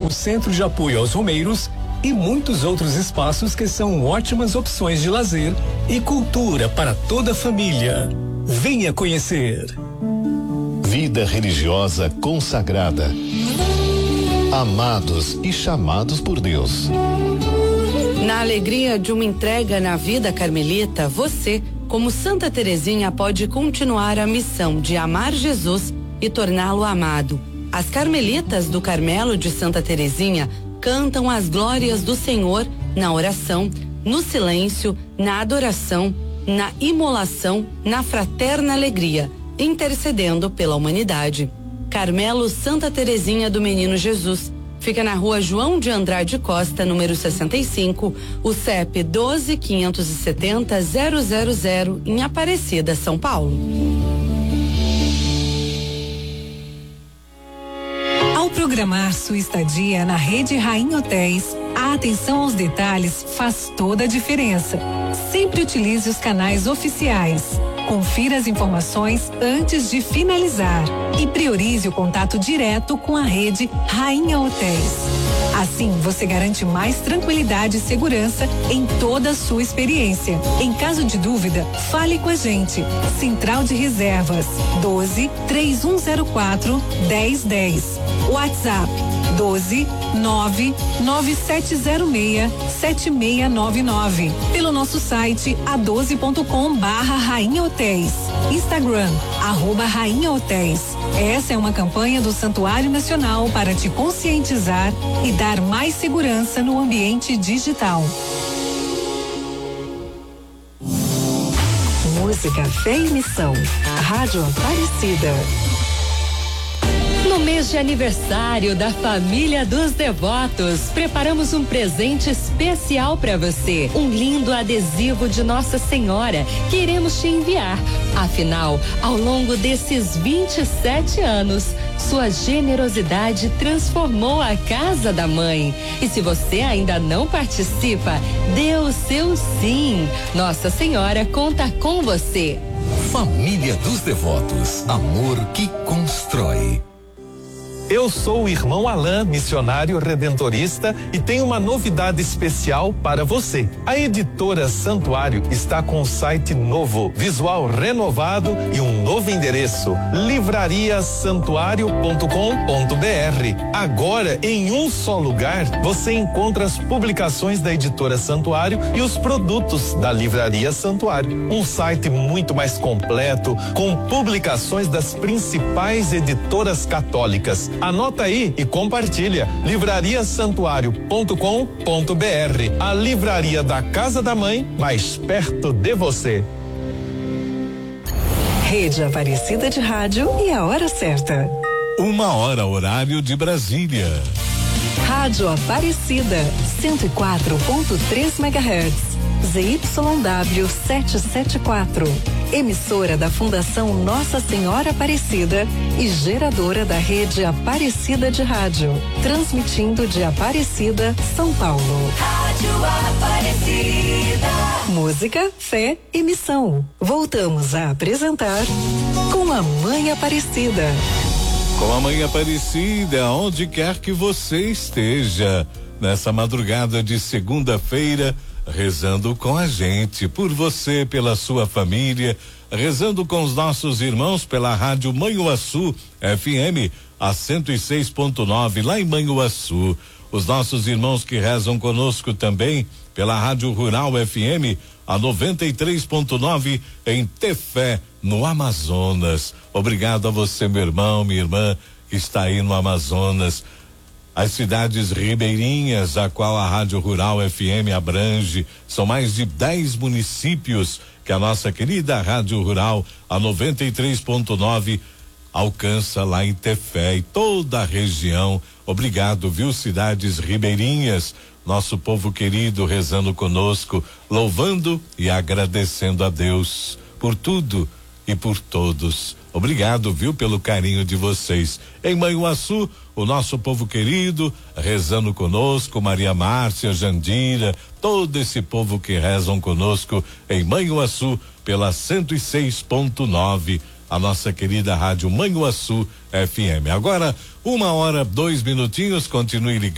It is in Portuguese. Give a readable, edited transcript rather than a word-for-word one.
o Centro de Apoio aos Romeiros e muitos outros espaços que são ótimas opções de lazer e cultura para toda a família. Venha conhecer. Vida religiosa consagrada. Amados e chamados por Deus. Na alegria de uma entrega na vida carmelita, você, como Santa Teresinha, pode continuar a missão de amar Jesus e torná-lo amado. As Carmelitas do Carmelo de Santa Teresinha cantam as glórias do Senhor na oração, no silêncio, na adoração, na imolação, na fraterna alegria, intercedendo pela humanidade. Carmelo Santa Teresinha do Menino Jesus. Fica na rua João de Andrade Costa, número 65, o CEP 12.570.000, em Aparecida, São Paulo. Ao programar sua estadia na Rede Rainha Hotéis, a atenção aos detalhes faz toda a diferença. Sempre utilize os canais oficiais. Confira as informações antes de finalizar e priorize o contato direto com a Rede Rainha Hotéis. Assim, você garante mais tranquilidade e segurança em toda a sua experiência. Em caso de dúvida, fale com a gente. Central de Reservas 12.3104.1010. WhatsApp 12.99706.7699. Pelo nosso site a12.com/Rainha Hotéis. Instagram @Rainha Hotéis. Essa é uma campanha do Santuário Nacional para te conscientizar e dar mais segurança no ambiente digital. Música, fé e missão. Rádio Aparecida. No mês de aniversário da família dos devotos, preparamos um presente especial para você. Um lindo adesivo de Nossa Senhora que iremos te enviar. Afinal, ao longo desses 27 anos, sua generosidade transformou a casa da mãe. E se você ainda não participa, dê o seu sim. Nossa Senhora conta com você. Família dos Devotos, amor que constrói. Eu sou o irmão Alain, missionário redentorista, e tenho uma novidade especial para você. A editora Santuário está com um site novo, visual renovado e um novo endereço: livrariasantuario.com.br. Agora, em um só lugar, você encontra as publicações da editora Santuário e os produtos da Livraria Santuário. Um site muito mais completo, com publicações das principais editoras católicas. Anota aí e compartilha. livrariasantuario.com.br. A livraria da casa da mãe, mais perto de você. Rede Aparecida de Rádio e a hora certa. 1h, horário de Brasília. Rádio Aparecida, 104.3 MHz. ZYW 774. Emissora da Fundação Nossa Senhora Aparecida e geradora da rede Aparecida de Rádio. Transmitindo de Aparecida, São Paulo. Rádio Aparecida. Música, fé e missão. Voltamos a apresentar Com a Mãe Aparecida. Com a Mãe Aparecida, onde quer que você esteja, nessa madrugada de segunda-feira, rezando com a gente, por você, pela sua família, rezando com os nossos irmãos pela Rádio Manhuaçu FM, a 106.9, lá em Manhuaçu. Os nossos irmãos que rezam conosco também pela Rádio Rural FM, a 93.9, em Tefé, no Amazonas. Obrigado a você, meu irmão, minha irmã, que está aí no Amazonas. As cidades ribeirinhas, a qual a Rádio Rural FM abrange, são mais de 10 municípios que a nossa querida Rádio Rural, a 93.9, alcança lá em Tefé e toda a região. Obrigado, viu, cidades ribeirinhas, nosso povo querido rezando conosco, louvando e agradecendo a Deus por tudo e por todos. Obrigado, viu, pelo carinho de vocês. Em Manhuaçu, o nosso povo querido rezando conosco, Maria Márcia, Jandira, todo esse povo que rezam conosco em Manhuaçu pela 106.9, a nossa querida Rádio Manhuaçu FM. Agora, 1h, 2 minutinhos, continue ligado.